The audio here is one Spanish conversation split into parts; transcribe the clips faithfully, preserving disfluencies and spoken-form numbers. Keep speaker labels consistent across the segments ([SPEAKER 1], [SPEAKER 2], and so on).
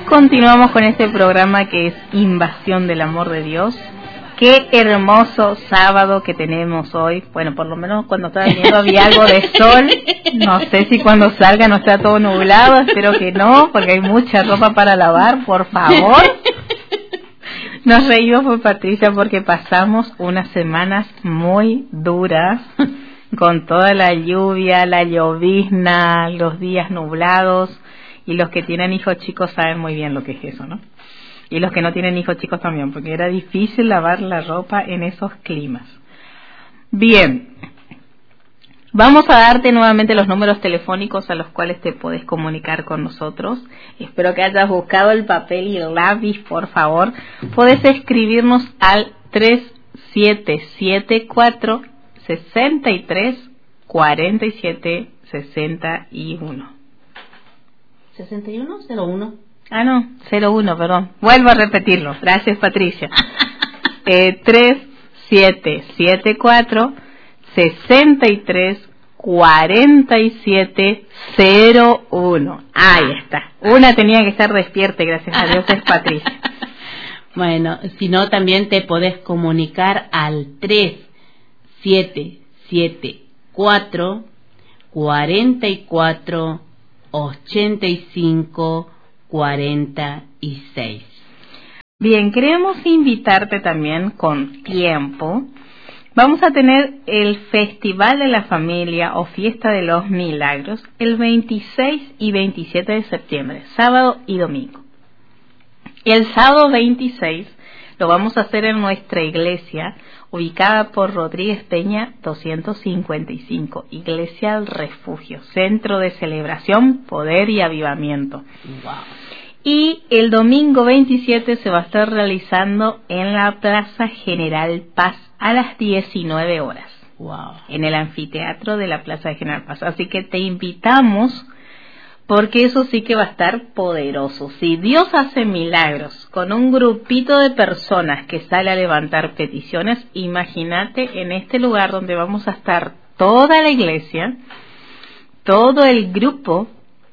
[SPEAKER 1] continuamos con este programa que es Invasión del Amor de Dios. Qué hermoso sábado que tenemos hoy. Bueno, por lo menos cuando estaba viendo había algo de sol. No sé si cuando salga no está todo nublado, espero que no, porque hay mucha ropa para lavar, por favor. Nos reímos por Patricia porque pasamos unas semanas muy duras, con toda la lluvia, la llovizna, los días nublados, y los que tienen hijos chicos saben muy bien lo que es eso, ¿no? Y los que no tienen hijos chicos también, porque era difícil lavar la ropa en esos climas. Bien, vamos a darte nuevamente los números telefónicos a los cuales te puedes comunicar con nosotros. Espero que hayas buscado el papel y el lápiz, por favor. Puedes escribirnos al tres siete siete cuatro, seis tres, cuatro siete, seis uno.
[SPEAKER 2] ¿sesenta y uno o cero uno?
[SPEAKER 1] Ah, no, cero uno, perdón. Vuelvo a repetirlo. Gracias, Patricia. eh, tres siete siete cuatro, seis tres, cuatro siete cero uno. Ahí está. Una tenía que estar despierta, gracias a Dios es Patricia.
[SPEAKER 2] Bueno, si no, también te podés comunicar al tres siete siete cuatro, cuatro cuatro, ochenta y cinco, cuarenta y seis.
[SPEAKER 1] Bien, queremos invitarte también con tiempo. Vamos a tener el Festival de la Familia o Fiesta de los Milagros el veintiséis y veintisiete de septiembre, sábado y domingo. El sábado veintiséis lo vamos a hacer en nuestra iglesia, ubicada por Rodríguez Peña doscientos cincuenta y cinco, Iglesia del Refugio, Centro de Celebración, Poder y Avivamiento.
[SPEAKER 2] Wow.
[SPEAKER 1] Y el domingo veintisiete se va a estar realizando en la Plaza General Paz a las diecinueve horas.
[SPEAKER 2] Wow.
[SPEAKER 1] En el anfiteatro de la Plaza General Paz. Así que te invitamos, porque eso sí que va a estar poderoso. Si Dios hace milagros con un grupito de personas que sale a levantar peticiones, imagínate en este lugar donde vamos a estar toda la iglesia, todo el grupo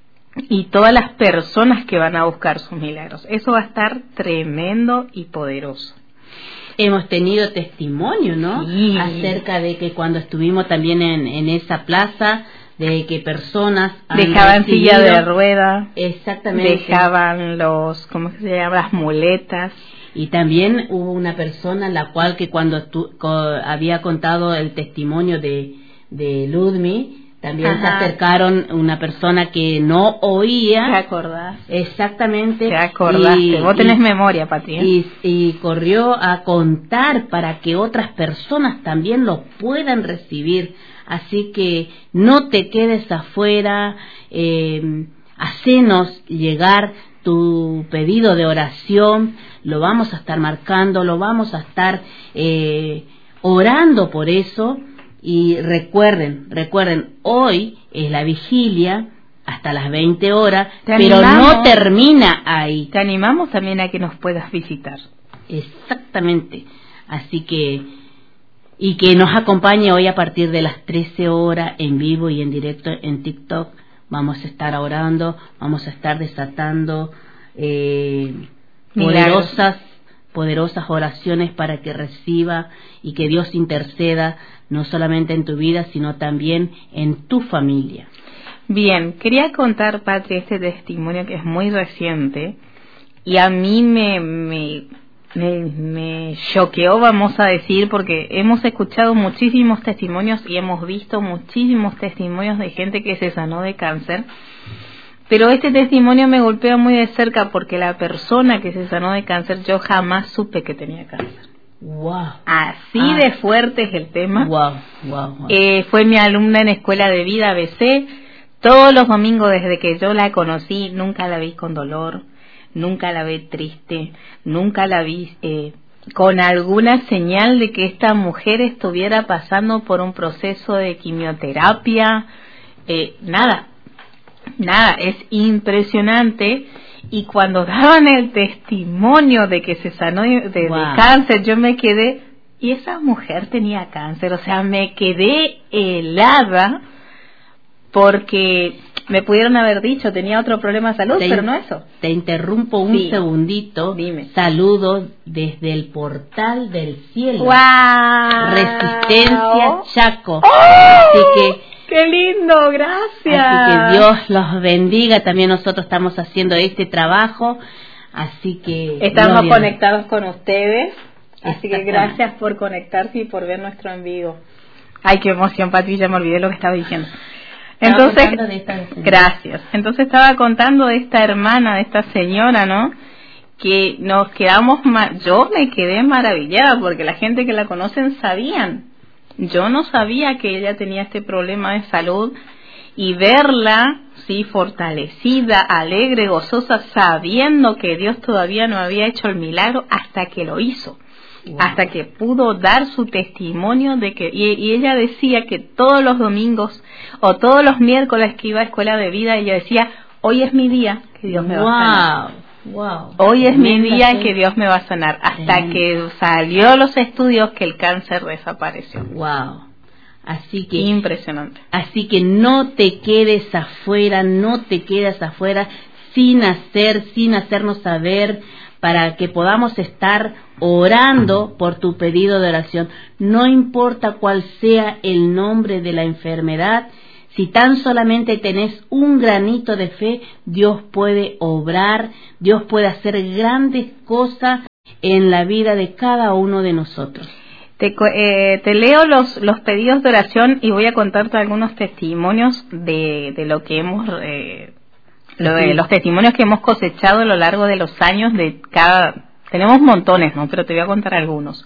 [SPEAKER 1] y todas las personas que van a buscar sus milagros. Eso va a estar tremendo y poderoso.
[SPEAKER 2] Hemos tenido testimonio, ¿no?
[SPEAKER 1] Sí.
[SPEAKER 2] Acerca de que cuando estuvimos también en, en esa plaza, de que personas
[SPEAKER 1] dejaban
[SPEAKER 2] recibido,
[SPEAKER 1] silla de rueda,
[SPEAKER 2] exactamente,
[SPEAKER 1] dejaban los, ¿cómo se llama? Las muletas.
[SPEAKER 2] Y también hubo una persona la cual que cuando tu, co, había contado el testimonio de, de Ludmi, también Ajá. se acercaron una persona que no oía.
[SPEAKER 1] ¿Te acordás?
[SPEAKER 2] Exactamente.
[SPEAKER 1] ¿Te acordaste?
[SPEAKER 2] Y,
[SPEAKER 1] Vos tenés
[SPEAKER 2] y,
[SPEAKER 1] memoria, Pati.
[SPEAKER 2] Y, y corrió a contar para que otras personas también lo puedan recibir. Así que no te quedes afuera, eh, hacenos llegar tu pedido de oración, lo vamos a estar marcando, lo vamos a estar eh, orando por eso. Y recuerden, recuerden, hoy es la vigilia hasta las veinte horas, pero no termina ahí.
[SPEAKER 1] Te animamos también a que nos puedas visitar.
[SPEAKER 2] Exactamente, así que... y que nos acompañe hoy a partir de las trece horas en vivo y en directo en TikTok. Vamos a estar orando, vamos a estar desatando eh, poderosas, poderosas oraciones para que reciba y que Dios interceda no solamente en tu vida, sino también en tu familia.
[SPEAKER 1] Bien, quería contar, Patria, este testimonio que es muy reciente y a mí me... me Me, me choqueó, vamos a decir, porque hemos escuchado muchísimos testimonios y hemos visto muchísimos testimonios de gente que se sanó de cáncer, pero este testimonio me golpea muy de cerca porque la persona que se sanó de cáncer yo jamás supe que tenía cáncer.
[SPEAKER 2] Wow.
[SPEAKER 1] Así
[SPEAKER 2] ah.
[SPEAKER 1] de fuerte es el tema.
[SPEAKER 2] Wow, wow, wow.
[SPEAKER 1] Eh, fue mi alumna en Escuela de Vida A B C. Todos los domingos desde que yo la conocí nunca la vi con dolor, nunca la vi triste, nunca la vi eh, con alguna señal de que esta mujer estuviera pasando por un proceso de quimioterapia, eh, nada, nada, es impresionante. Y cuando daban el testimonio de que se sanó de, de,
[SPEAKER 2] wow.
[SPEAKER 1] de cáncer, yo me quedé, y esa mujer tenía cáncer, o sea, me quedé helada, porque Me pudieron haber dicho, tenía otro problema de salud,
[SPEAKER 2] te,
[SPEAKER 1] pero no eso.
[SPEAKER 2] Te interrumpo un
[SPEAKER 1] sí.
[SPEAKER 2] segundito.
[SPEAKER 1] Dime.
[SPEAKER 2] Saludos desde el portal del cielo.
[SPEAKER 1] ¡Wow!
[SPEAKER 2] Resistencia Chaco.
[SPEAKER 1] ¡Oh!
[SPEAKER 2] Así que
[SPEAKER 1] ¡qué lindo! Gracias.
[SPEAKER 2] Así que Dios los bendiga. También nosotros estamos haciendo este trabajo. Así que
[SPEAKER 1] estamos
[SPEAKER 2] gloria.
[SPEAKER 1] conectados con ustedes. Así que gracias por conectarse y por ver nuestro en vivo. Ay, qué emoción, Pati, ya me olvidé lo que estaba diciendo. Entonces, gracias. Entonces estaba contando de esta hermana, de esta señora, ¿no? Que nos quedamos, yo me quedé maravillada porque la gente que la conocen sabían. Yo no sabía que ella tenía este problema de salud y verla, sí, fortalecida, alegre, gozosa, sabiendo que Dios todavía no había hecho el milagro hasta que lo hizo. Wow. Hasta que pudo dar su testimonio de que, y, y ella decía que todos los domingos o todos los miércoles que iba a escuela de vida, ella decía, hoy es mi día que Dios me wow. va a sanar.
[SPEAKER 2] Wow.
[SPEAKER 1] Hoy es mi día en que Dios me va a sanar. Hasta sí. que salió los estudios que el cáncer desapareció.
[SPEAKER 2] Wow. Así que
[SPEAKER 1] impresionante.
[SPEAKER 2] Así que no te quedes afuera, no te quedes afuera sin hacer, sin hacernos saber, para que podamos estar orando por tu pedido de oración. No importa cuál sea el nombre de la enfermedad, si tan solamente tenés un granito de fe, Dios puede obrar, Dios puede hacer grandes cosas en la vida de cada uno de nosotros.
[SPEAKER 1] Te, eh, te leo los, los pedidos de oración y voy a contarte algunos testimonios de, de lo que hemos... Eh, Lo de los testimonios que hemos cosechado a lo largo de los años de cada... Tenemos montones, ¿no? Pero te voy a contar algunos.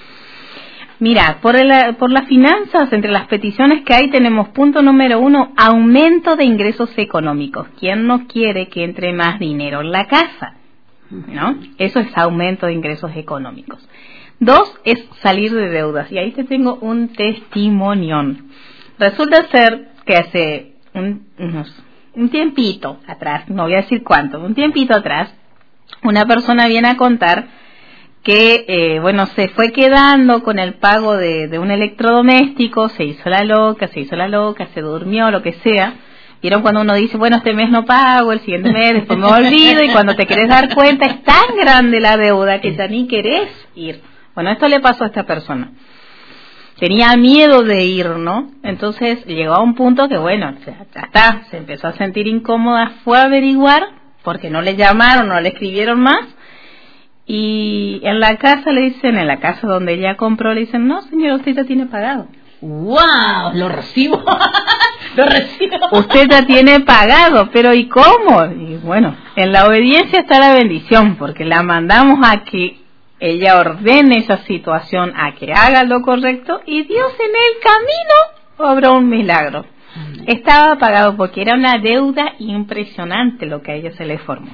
[SPEAKER 1] Mira, por, el, por las finanzas, entre las peticiones que hay, tenemos punto número uno, aumento de ingresos económicos. ¿Quién no quiere que entre más dinero en la casa? ¿No? Eso es aumento de ingresos económicos. Dos, es salir de deudas. Y ahí te tengo un testimonión. Resulta ser que hace un, unos... un tiempito atrás, no voy a decir cuánto, un tiempito atrás, una persona viene a contar que, eh, bueno, se fue quedando con el pago de, de un electrodoméstico, se hizo la loca, se hizo la loca, se durmió, lo que sea. Vieron cuando uno dice, bueno, este mes no pago, el siguiente mes, después me olvido, y cuando te querés dar cuenta es tan grande la deuda que ya ni querés ir. Bueno, esto le pasó a esta persona. Tenía miedo de ir, ¿no? Entonces llegó a un punto que, bueno, ya está, se empezó a sentir incómoda, fue a averiguar, porque no le llamaron, no le escribieron más, y en la casa le dicen, en la casa donde ella compró, le dicen, no, señora, usted ya tiene pagado.
[SPEAKER 2] ¡Wow! Lo recibo, lo recibo.
[SPEAKER 1] Usted ya tiene pagado, pero ¿y cómo? Y bueno, en la obediencia está la bendición, porque la mandamos a que ella ordene esa situación, a que haga lo correcto, y Dios en el camino obró un milagro. Amén. Estaba pagado porque era una deuda impresionante lo que a ella se le formó.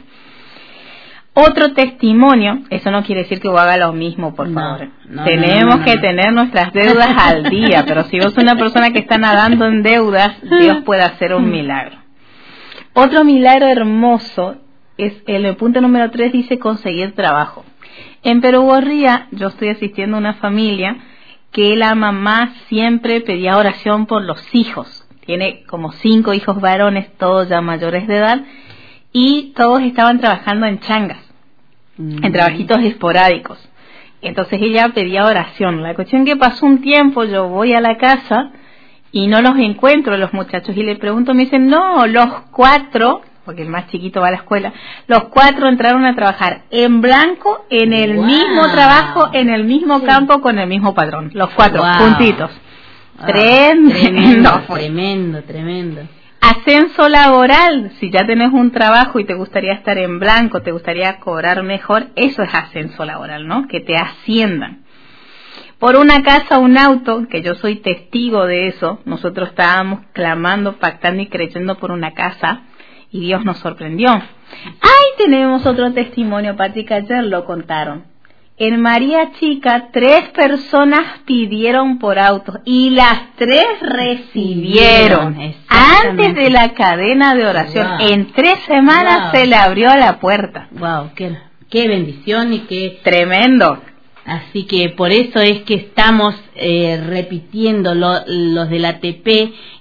[SPEAKER 1] Otro testimonio, eso no quiere decir que vos hagas lo mismo, por
[SPEAKER 2] no,
[SPEAKER 1] favor.
[SPEAKER 2] No,
[SPEAKER 1] Tenemos
[SPEAKER 2] no, no, no,
[SPEAKER 1] que
[SPEAKER 2] no.
[SPEAKER 1] tener nuestras deudas al día, pero si vos sos una persona que está nadando en deudas, Dios puede hacer un milagro. Otro milagro hermoso es el punto número tres, dice conseguir trabajo. En Perú Gorría, yo estoy asistiendo a una familia que la mamá siempre pedía oración por los hijos. Tiene como cinco hijos varones, todos ya mayores de edad, y todos estaban trabajando en changas, mm. en trabajitos esporádicos. Entonces ella pedía oración. La cuestión que pasó un tiempo, yo voy a la casa y no los encuentro los muchachos, y le pregunto, me dicen, no, los cuatro... porque el más chiquito va a la escuela, los cuatro entraron a trabajar en blanco, en el wow. mismo trabajo, en el mismo sí. campo, con el mismo patrón, los cuatro, wow. juntitos.
[SPEAKER 2] Wow.
[SPEAKER 1] Tremendo.
[SPEAKER 2] Tremendo, tremendo, tremendo.
[SPEAKER 1] Ascenso laboral, si ya tenés un trabajo y te gustaría estar en blanco, te gustaría cobrar mejor, eso es ascenso laboral, ¿no? Que te asciendan. Por una casa, un auto, que yo soy testigo de eso, nosotros estábamos clamando, pactando y creyendo por una casa, y Dios nos sorprendió. Ahí tenemos otro testimonio, Pati, que ayer lo contaron. En María Chica, tres personas pidieron por autos y las tres recibieron. Antes de la cadena de oración. Wow. En tres semanas wow. se le abrió la puerta.
[SPEAKER 2] Wow, qué, qué bendición y qué
[SPEAKER 1] tremendo.
[SPEAKER 2] Así que por eso es que estamos eh, repitiendo lo, los de la A T P,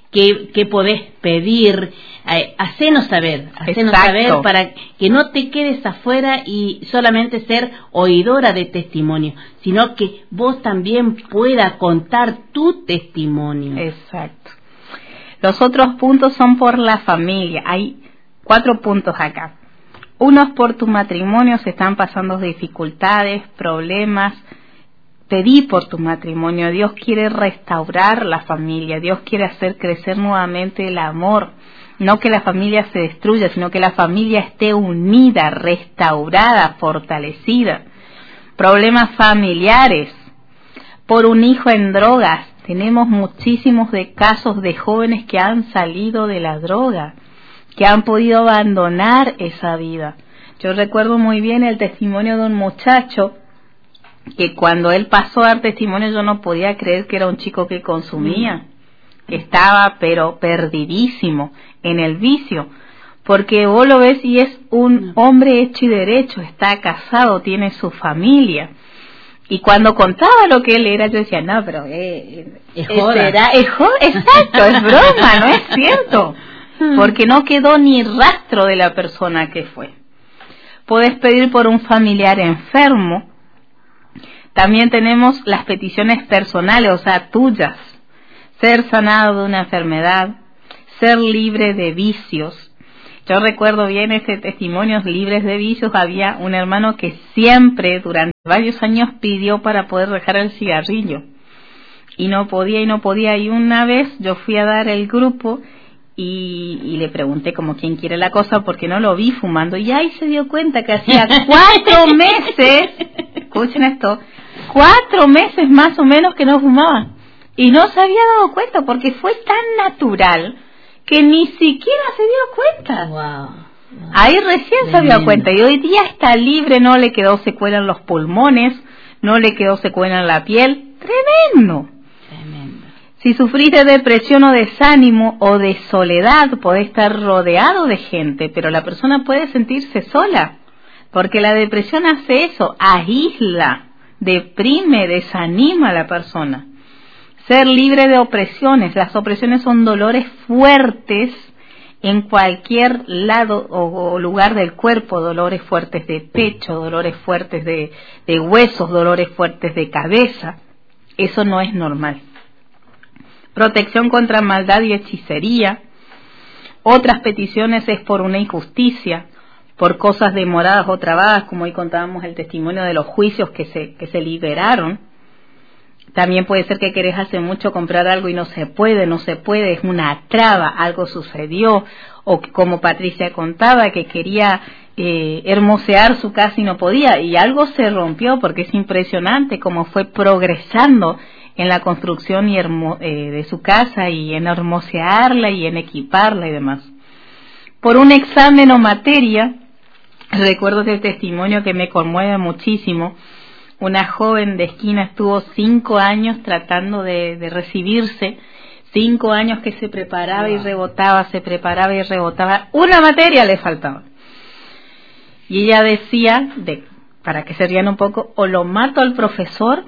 [SPEAKER 2] qué, qué podés pedir, eh, hacenos saber, hacenos
[SPEAKER 1] Exacto.
[SPEAKER 2] saber para que no te quedes afuera y solamente ser oidora de testimonio, sino que vos también puedas contar tu testimonio.
[SPEAKER 1] Exacto. Los otros puntos son por la familia. Hay cuatro puntos acá. Uno es por tu matrimonio, se están pasando dificultades, problemas. Pedí por tu matrimonio. Dios quiere restaurar la familia. Dios quiere hacer crecer nuevamente el amor. No que la familia se destruya, sino que la familia esté unida, restaurada, fortalecida. Problemas familiares. Por un hijo en drogas. Tenemos muchísimos de casos de jóvenes que han salido de la droga, que han podido abandonar esa vida. Yo recuerdo muy bien el testimonio de un muchacho que cuando él pasó a dar testimonio yo no podía creer que era un chico que consumía, que estaba pero perdidísimo en el vicio, porque vos lo ves y es un hombre hecho y derecho, está casado, tiene su familia. Y cuando contaba lo que él era, yo decía, no, pero eh,
[SPEAKER 2] es joda.
[SPEAKER 1] Era, es joda, exacto, es broma, no es cierto. Porque no quedó ni rastro de la persona que fue. Podés pedir por un familiar enfermo. También tenemos las peticiones personales, o sea, tuyas. Ser sanado de una enfermedad, ser libre de vicios. Yo recuerdo bien ese testimonio, libres de vicios. Había un hermano que siempre, durante varios años, pidió para poder dejar el cigarrillo. Y no podía, y no podía. Y una vez yo fui a dar el grupo y, y le pregunté como quién quiere la cosa, porque no lo vi fumando. Y ahí se dio cuenta que hacía cuatro meses, escuchen esto, cuatro meses más o menos que no fumaba. Y no se había dado cuenta porque fue tan natural que ni siquiera se dio cuenta.
[SPEAKER 2] Wow, wow.
[SPEAKER 1] Ahí recién Tremendo. Se dio cuenta y hoy día está libre, no le quedó secuela en los pulmones, no le quedó secuela en la piel. Tremendo.
[SPEAKER 2] Tremendo.
[SPEAKER 1] Si sufrís de depresión o desánimo o de soledad, podés estar rodeado de gente, pero la persona puede sentirse sola, porque la depresión hace eso, aísla, deprime, desanima a la persona. Ser libre de opresiones. Las opresiones son dolores fuertes en cualquier lado o lugar del cuerpo, dolores fuertes de pecho, dolores fuertes de, de huesos, dolores fuertes de cabeza. Eso no es normal. Protección contra maldad y hechicería. Otras peticiones es por una injusticia, por cosas demoradas o trabadas, como hoy contábamos el testimonio de los juicios que se, que se liberaron. También puede ser que querés hace mucho comprar algo y no se puede, no se puede, es una traba, algo sucedió, o como Patricia contaba, que quería eh, hermosear su casa y no podía, y algo se rompió, porque es impresionante cómo fue progresando en la construcción y hermo, eh, de su casa, y en hermosearla y en equiparla y demás. Por un examen o materia, recuerdo este testimonio que me conmueve muchísimo. Una joven de esquina estuvo cinco años tratando de, de recibirse, cinco años que se preparaba wow. y rebotaba, se preparaba y rebotaba, una materia le faltaba. Y ella decía, de, para que se rían un poco, o lo mato al profesor,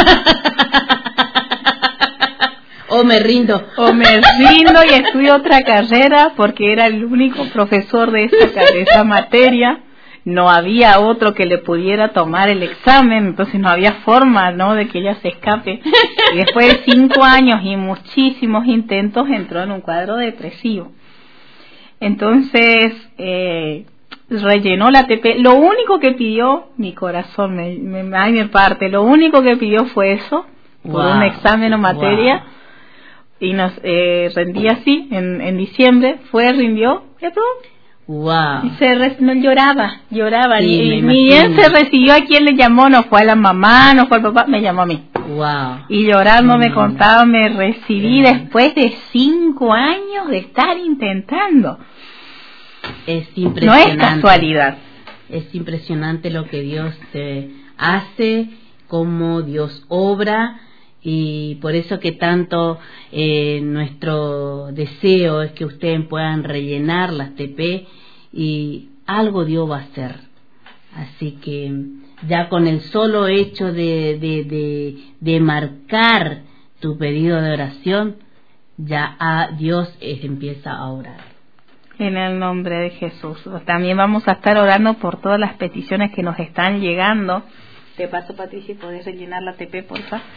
[SPEAKER 2] o me rindo,
[SPEAKER 1] o me rindo y estudio otra carrera, porque era el único profesor de esa, de esa materia. No había otro que le pudiera tomar el examen, entonces no había forma, ¿no?, de que ella se escape. Y después de cinco años y muchísimos intentos entró en un cuadro depresivo. Entonces eh, rellenó la T P. Lo único que pidió, mi corazón me, me, ay, me parte, lo único que pidió fue eso, por wow. un examen o materia. Wow. Y nos eh, rendía así en, en diciembre, fue, rindió, y todo.
[SPEAKER 2] Wow.
[SPEAKER 1] Y se re, no, lloraba, lloraba,
[SPEAKER 2] sí,
[SPEAKER 1] y ni bien se recibió, a quien le llamó, no fue a la mamá, no fue al papá, me llamó a mí.
[SPEAKER 2] Wow.
[SPEAKER 1] Y llorando me contaba, me recibí sí. después de cinco años de estar intentando.
[SPEAKER 2] Es impresionante.
[SPEAKER 1] No es casualidad.
[SPEAKER 2] Es impresionante lo que Dios eh, hace, cómo Dios obra. Y por eso que tanto eh, nuestro deseo es que ustedes puedan rellenar las T P, y algo Dios va a hacer. Así que ya con el solo hecho de, de, de, de marcar tu pedido de oración, ya a Dios eh, empieza a orar.
[SPEAKER 1] En el nombre de Jesús. También vamos a estar orando por todas las peticiones que nos están llegando. Te paso, Patricia, ¿podés rellenar la T P, por favor?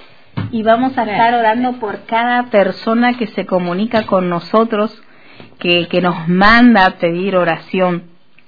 [SPEAKER 1] Y vamos a estar orando por cada persona que se comunica con nosotros, que, que nos manda a pedir oración.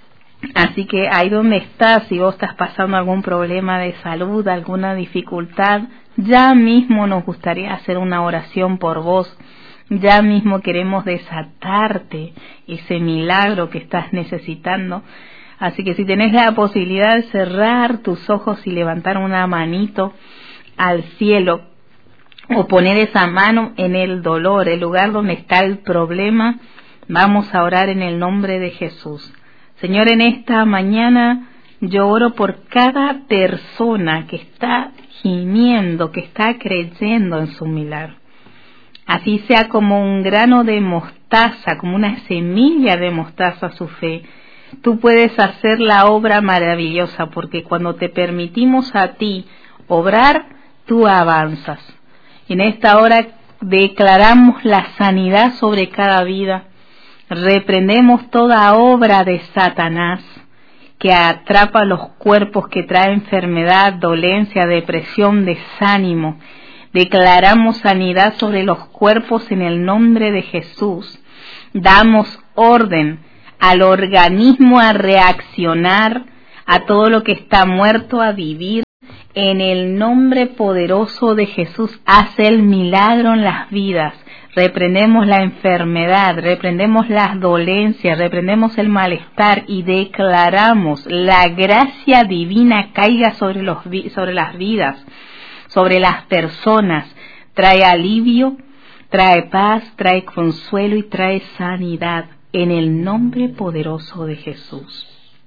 [SPEAKER 1] Así que ahí donde estás, si vos estás pasando algún problema de salud, alguna dificultad, ya mismo nos gustaría hacer una oración por vos. Ya mismo queremos desatarte ese milagro que estás necesitando. Así que si tenés la posibilidad de cerrar tus ojos y levantar una manito al cielo, o poner esa mano en el dolor, el lugar donde está el problema, vamos a orar en el nombre de Jesús. Señor, en esta mañana yo oro por cada persona que está gimiendo, que está creyendo en su milagro. Así sea como un grano de mostaza, como una semilla de mostaza su fe. Tú puedes hacer la obra maravillosa, porque cuando te permitimos a ti obrar, tú avanzas. En esta hora declaramos la sanidad sobre cada vida. Reprendemos toda obra de Satanás que atrapa los cuerpos, que trae enfermedad, dolencia, depresión, desánimo. Declaramos sanidad sobre los cuerpos en el nombre de Jesús. Damos orden al organismo a reaccionar a todo lo que está muerto a vivir. En el nombre poderoso de Jesús, hace el milagro en las vidas. Reprendemos la enfermedad, reprendemos las dolencias, reprendemos el malestar y declaramos la gracia divina caiga sobre, los, sobre las vidas, sobre las personas. Trae alivio, trae paz, trae consuelo y trae sanidad en el nombre poderoso de Jesús.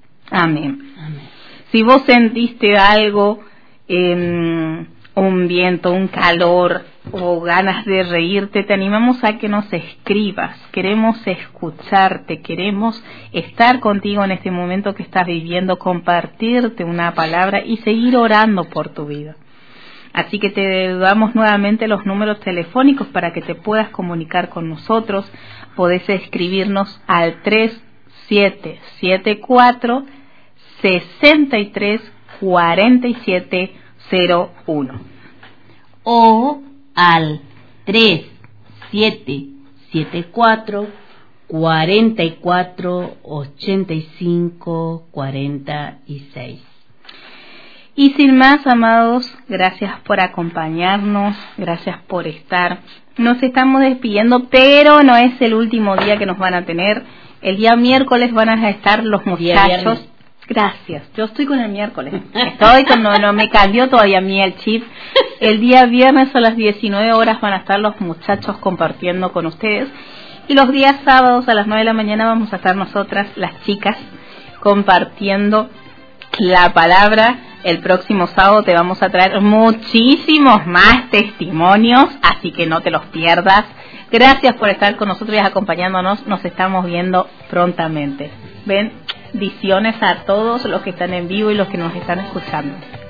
[SPEAKER 1] Amén. Amén. Si vos sentiste algo, Eh, un viento, un calor o ganas de reírte, te animamos a que nos escribas. Queremos escucharte, queremos estar contigo en este momento que estás viviendo, compartirte una palabra y seguir orando por tu vida. Así que te damos nuevamente los números telefónicos para que te puedas comunicar con nosotros. Podés escribirnos al tres siete siete cuatro, seis tres cuarenta y siete cero uno
[SPEAKER 2] o al tres siete siete cuatro, cuarenta y cuatro, ochenta y cinco, cuarenta y seis.
[SPEAKER 1] Y sin más, amados, gracias por acompañarnos, gracias por estar. Nos estamos despidiendo, pero no es el último día que nos van a tener. El día miércoles van a estar los muchachos. Gracias, yo estoy con el miércoles, estoy con, no, no me cambió todavía a mí el chip. El día viernes a las diecinueve horas van a estar los muchachos compartiendo con ustedes, y los días sábados a las nueve de la mañana vamos a estar nosotras, las chicas, compartiendo la palabra. El próximo sábado te vamos a traer muchísimos más testimonios, así que no te los pierdas. Gracias por estar con nosotros y acompañándonos, nos estamos viendo prontamente. Bendiciones a todos los que están en vivo y los que nos están escuchando.